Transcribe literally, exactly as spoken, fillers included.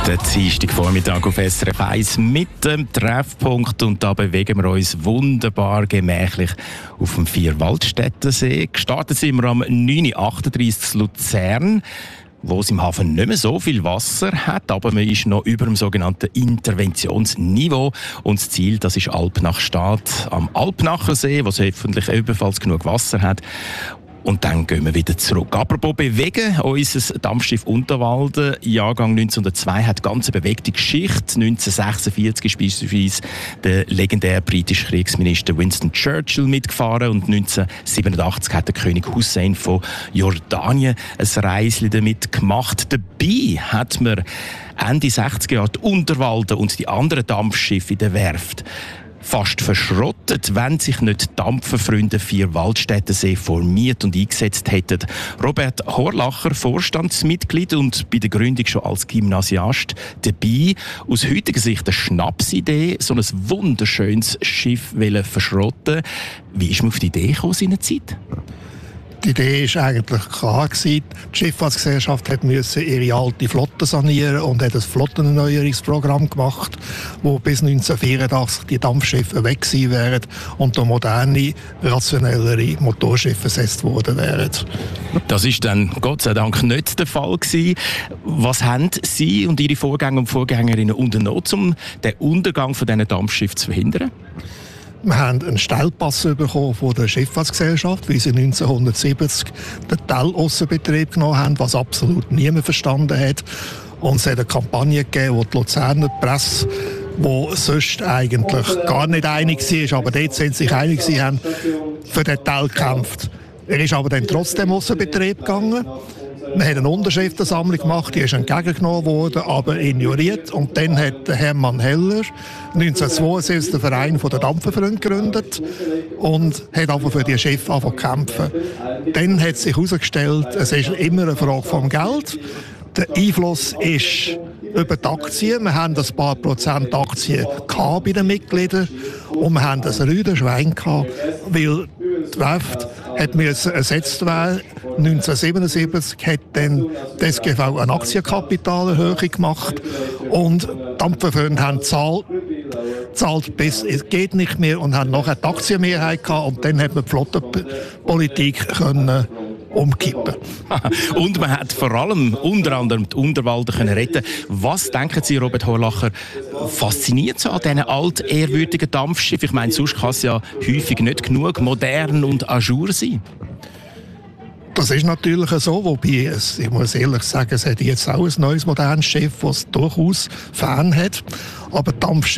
Der Dienstagvormittag auf S R F eins mit dem Treffpunkt, und da bewegen wir uns wunderbar gemächlich auf dem Vierwaldstättensee. Gestartet sind wir am neun Uhr achtunddreißig in Luzern, wo es im Hafen nicht mehr so viel Wasser hat, aber man ist noch über dem sogenannten Interventionsniveau. Und das Ziel, das ist Alpnach-Stadt am Alpnachersee, wo es hoffentlich ebenfalls genug Wasser hat. Und dann gehen wir wieder zurück. Apropos bewegen, unser Dampfschiff Unterwalden, Jahrgang neunzehnhundertzwei, hat ganz eine bewegte Geschichte. neunzehnhundertsechsundvierzig ist beispielsweise der legendäre britische Kriegsminister Winston Churchill mitgefahren, und neunzehnhundertsiebenundachtzig hat der König Hussein von Jordanien ein Reisli damit gemacht. Dabei hat man Ende sechziger Jahre die Unterwalden und die anderen Dampfschiffe in der Werft fast verschrottet, wenn sich nicht Dampferfreunde Vierwaldstättensee formiert und eingesetzt hätten. Robert Horlacher, Vorstandsmitglied und bei der Gründung schon als Gymnasiast dabei. Aus heutiger Sicht eine Schnapsidee, so ein wunderschönes Schiff verschrotten. Wie ist man auf die Idee gekommen seinerzeit? Die Idee war eigentlich klar. Die Schifffahrtsgesellschaft musste ihre alte Flotte sanieren und hat ein Flottenerneuerungsprogramm gemacht, wo bis neunzehnhundertvierundachtzig die Dampfschiffe weg gewesen wären und da moderne, rationellere Motorschiffe ersetzt worden wären. Das war dann Gott sei Dank nicht der Fall gewesen. Was haben Sie und Ihre Vorgänger und Vorgängerinnen unternommen, um den Untergang von diesen Dampfschiffen zu verhindern? Wir haben einen Stellpass bekommen von der Schifffahrtsgesellschaft, weil sie neunzehnhundertsiebzig den Tell-Aussenbetrieb genommen haben, was absolut niemand verstanden hat. Und es hat eine Kampagne gegeben, wo die Luzerner Presse, die sonst eigentlich gar nicht einig war, aber dort sind sich einig haben, für den Tell gekämpft. Er ist aber dann trotzdem Aussenbetrieb gegangen. Wir haben eine Unterschriftensammlung gemacht, die ist entgegengenommen worden, aber ignoriert. Und dann hat Hermann Heller neunzehnhundertzweiundsiebzig den Verein der Dampferfreunde gegründet und hat aber für die Schiffe angefangen zu kämpfen. Dann hat sich herausgestellt, es ist immer eine Frage vom Geld. Der Einfluss ist über die Aktien. Wir haben ein paar Prozent Aktien bei den Mitgliedern und wir haben ein Rüdenschwein gehabt, weil die Werft hat müssen ersetzt werden. neunzehnhundertsiebenundsiebzig hat dann die S G V eine Aktienkapitalerhöhung gemacht und die Dampferfreunde haben gezahlt, gezahlt bis es geht nicht mehr und haben nachher die Aktienmehrheit gehabt, und dann hat man die Flottenpolitik können umkippen. Und man hat vor allem unter anderem die Unterwalden können retten. Was denken Sie, Robert Horlacher, fasziniert so an diesen altehrwürdigen Dampfschiffen? Ich meine, sonst kann es ja häufig nicht genug modern und ajour sein. Das ist natürlich so, wobei es, ich muss ehrlich sagen, es hat jetzt auch ein neues modernes Schiff, das durchaus Fan hat. Aber Dampfschiffe